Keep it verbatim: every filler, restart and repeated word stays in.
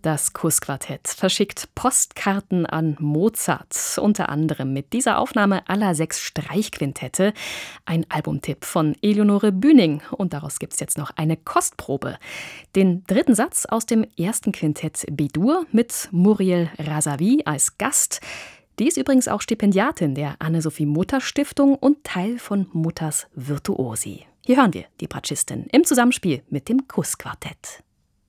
Das Kuss-Quartett verschickt Postkarten an Mozart, unter anderem mit dieser Aufnahme aller sechs Streichquintette. Ein Albumtipp von Eleonore Bühning und daraus gibt's jetzt noch eine Kostprobe. Den dritten Satz aus dem ersten Quintett B-Dur mit Muriel Razavi als Gast. Die ist übrigens auch Stipendiatin der Anne-Sophie-Mutter-Stiftung und Teil von Mutters Virtuosi. Hier hören wir die Bratschistin im Zusammenspiel mit dem Kuss-Quartett.